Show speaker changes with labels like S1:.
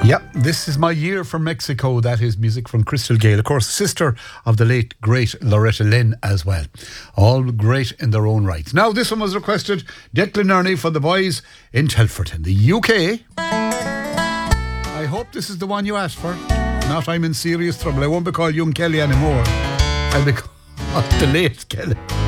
S1: Yep, This Is My Year from Mexico. That is music from Crystal Gale, of course, sister of the late, great Loretta Lynn as well. All great in their own right. Now, this one was requested, Declan Ernie for the boys in Telford in the UK. I hope this is the one you asked for. Not I'm in serious trouble. I won't be called Young Kelly anymore. I'll be called the late Kelly.